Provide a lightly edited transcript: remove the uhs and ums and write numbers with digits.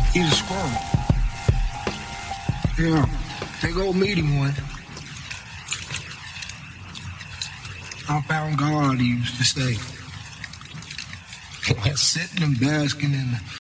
He's a squirrel. Yeah, they go meet him one. I found God, he used to say. Sitting and basking in the